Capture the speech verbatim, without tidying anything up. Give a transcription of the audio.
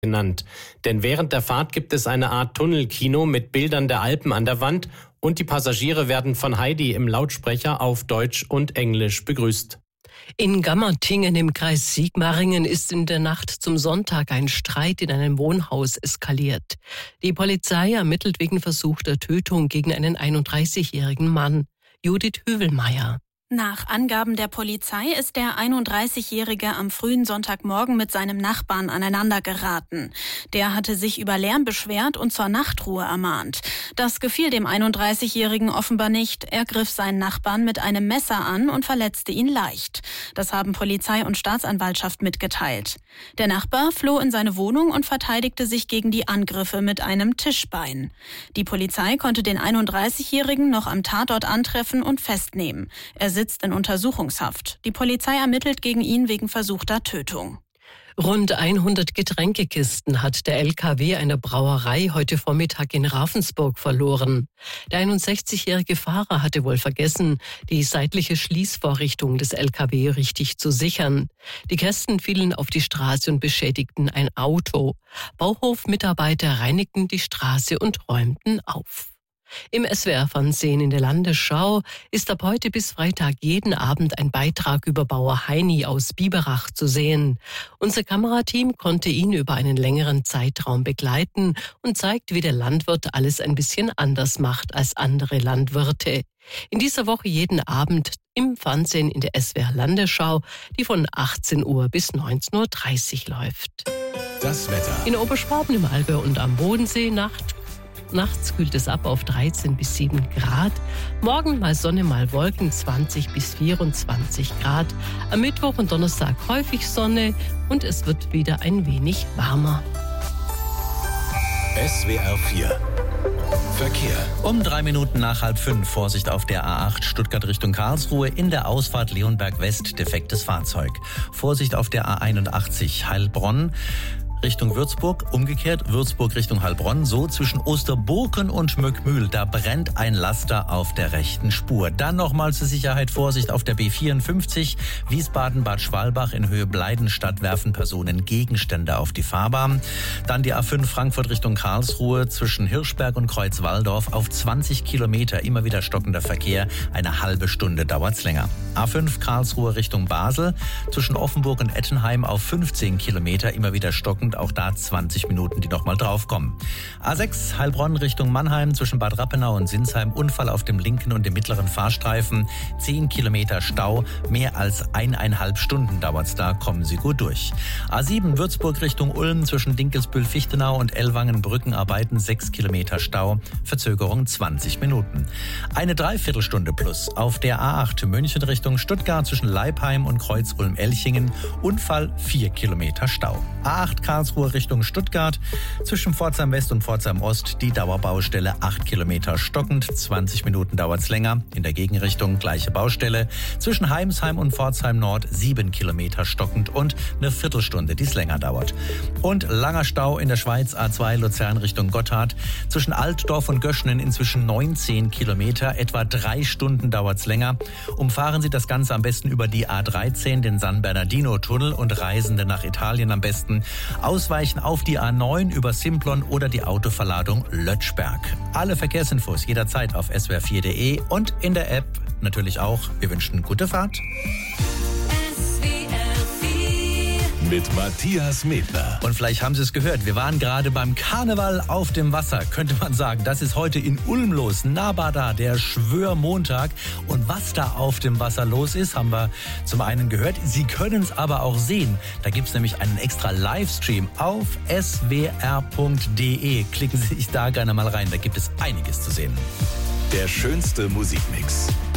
genannt. Denn während der Fahrt gibt es eine Art Tunnelkino mit Bildern der Alpen an der Wand und die Passagiere werden von Heidi im Lautsprecher auf Deutsch und Englisch begrüßt. In Gammertingen im Kreis Sigmaringen ist in der Nacht zum Sonntag ein Streit in einem Wohnhaus eskaliert. Die Polizei ermittelt wegen versuchter Tötung gegen einen einunddreißigjährigen Mann. Judith Hüvelmeier. Nach Angaben der Polizei ist der einunddreißigjährige am frühen Sonntagmorgen mit seinem Nachbarn aneinandergeraten. Der hatte sich über Lärm beschwert und zur Nachtruhe ermahnt. Das gefiel dem einunddreißigjährigen offenbar nicht. Er griff seinen Nachbarn mit einem Messer an und verletzte ihn leicht. Das haben Polizei und Staatsanwaltschaft mitgeteilt. Der Nachbar floh in seine Wohnung und verteidigte sich gegen die Angriffe mit einem Tischbein. Die Polizei konnte den einunddreißigjährigen noch am Tatort antreffen und festnehmen. Er sitzt in Untersuchungshaft. Die Polizei ermittelt gegen ihn wegen versuchter Tötung. Rund hundert Getränkekisten hat der L K W einer Brauerei heute Vormittag in Ravensburg verloren. Der einundsechzigjährige Fahrer hatte wohl vergessen, die seitliche Schließvorrichtung des L K W richtig zu sichern. Die Kästen fielen auf die Straße und beschädigten ein Auto. Bauhofmitarbeiter reinigten die Straße und räumten auf. Im S W R-Fernsehen in der Landesschau ist ab heute bis Freitag jeden Abend ein Beitrag über Bauer Heini aus Biberach zu sehen. Unser Kamerateam konnte ihn über einen längeren Zeitraum begleiten und zeigt, wie der Landwirt alles ein bisschen anders macht als andere Landwirte. In dieser Woche jeden Abend im Fernsehen in der S W R-Landesschau, die von achtzehn Uhr bis neunzehn Uhr dreißig läuft. Das Wetter. In Oberschwaben, im Allgäu und am Bodensee Nacht. Nachts kühlt es ab auf dreizehn bis sieben Grad. Morgen mal Sonne, mal Wolken, zwanzig bis vierundzwanzig Grad. Am Mittwoch und Donnerstag häufig Sonne und es wird wieder ein wenig warmer. S W R vier Verkehr. Um drei Minuten nach halb fünf. Vorsicht auf der A acht Stuttgart Richtung Karlsruhe. In der Ausfahrt Leonberg West defektes Fahrzeug. Vorsicht auf der A einundachtzig Heilbronn Richtung Würzburg, umgekehrt Würzburg Richtung Heilbronn, so zwischen Osterburken und Möckmühl, da brennt ein Laster auf der rechten Spur. Dann nochmal zur Sicherheit Vorsicht auf der B vierundfünfzig, Wiesbaden-Bad Schwalbach in Höhe Bleidenstadt werfen Personen Gegenstände auf die Fahrbahn. Dann die A fünf Frankfurt Richtung Karlsruhe zwischen Hirschberg und Kreuzwaldorf auf zwanzig Kilometer, immer wieder stockender Verkehr, eine halbe Stunde dauert's länger. A fünf Karlsruhe Richtung Basel zwischen Offenburg und Ettenheim auf fünfzehn Kilometer, immer wieder stockend. Auch da zwanzig Minuten, die nochmal draufkommen. A sechs Heilbronn Richtung Mannheim zwischen Bad Rappenau und Sinsheim. Unfall auf dem linken und dem mittleren Fahrstreifen. zehn Kilometer Stau. Mehr als eineinhalb Stunden dauert's da. Kommen Sie gut durch. A sieben Würzburg Richtung Ulm zwischen Dinkelsbühl-Fichtenau und Ellwangen Brückenarbeiten. sechs Kilometer Stau. Verzögerung zwanzig Minuten. Eine Dreiviertelstunde plus auf der A acht München Richtung Stuttgart zwischen Leipheim und Kreuz-Ulm-Elchingen. Unfall vier Kilometer Stau. A acht Karlsruhe Richtung Stuttgart zwischen Pforzheim West und Pforzheim Ost die Dauerbaustelle acht Kilometer stockend, zwanzig Minuten dauert's länger. In der Gegenrichtung gleiche Baustelle zwischen Heimsheim und Pforzheim Nord sieben Kilometer stockend und eine Viertelstunde, die es länger dauert. Und langer Stau in der Schweiz A zwei Luzern Richtung Gotthard zwischen Altdorf und Göschnen inzwischen neunzehn Kilometer, etwa drei Stunden dauert's länger. Umfahren Sie das Ganze am besten über die A dreizehn, den San Bernardino Tunnel und Reisende nach Italien am besten ausweichen auf die A neun über Simplon oder die Autoverladung Lötschberg. Alle Verkehrsinfos jederzeit auf s w r vier punkt d e und in der App natürlich auch. Wir wünschen gute Fahrt. Mit Matthias Medler. Und vielleicht haben Sie es gehört, wir waren gerade beim Karneval auf dem Wasser, könnte man sagen. Das ist heute in Ulm los, Nabada, der Schwörmontag. Und was da auf dem Wasser los ist, haben wir zum einen gehört. Sie können es aber auch sehen. Da gibt es nämlich einen extra Livestream auf s w r punkt d e. Klicken Sie sich da gerne mal rein, da gibt es einiges zu sehen. Der schönste Musikmix.